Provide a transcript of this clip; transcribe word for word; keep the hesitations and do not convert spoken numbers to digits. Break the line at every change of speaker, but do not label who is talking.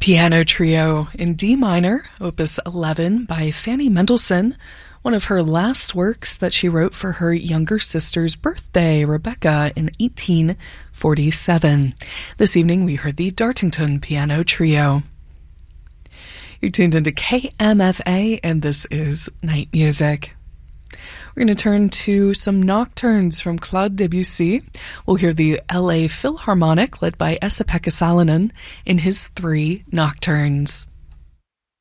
Piano Trio in D minor, opus eleven by Fanny Mendelssohn, one of her last works that she wrote for her younger sister's birthday, Rebecca, in eighteen forty-seven. This evening we heard the Dartington Piano Trio. You're tuned into K M F A, and this is Night Music. We're going to turn to some nocturnes from Claude Debussy. We'll hear the L A Philharmonic, led by Esa-Pekka Salonen, in his three nocturnes.